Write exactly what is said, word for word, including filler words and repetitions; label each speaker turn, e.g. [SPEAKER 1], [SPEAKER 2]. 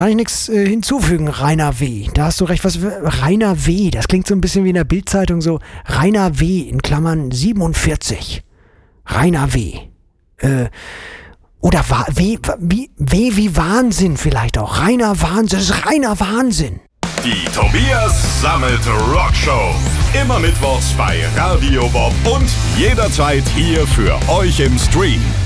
[SPEAKER 1] Kann ich nichts äh, hinzufügen, Rainer W. Da hast du recht, was Rainer W. Das klingt so ein bisschen wie in der Bildzeitung so. Rainer W. in Klammern siebenundvierzig. Rainer W. Äh, oder wa- w, w, w wie Wahnsinn vielleicht auch. Rainer Wahnsinn, das ist reiner Wahnsinn.
[SPEAKER 2] Die Tobias Sammelt Rockshow. Immer mittwochs bei Radio Bob und jederzeit hier für euch im Stream.